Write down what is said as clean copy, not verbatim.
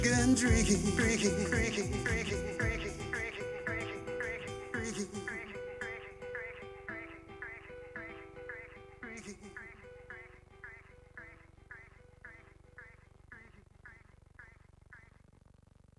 and freaky, freaky, freaky, freaky, freaky, freaky, freaky, freaky, freaky, freaky, freaky, freaky, freaky, freaky.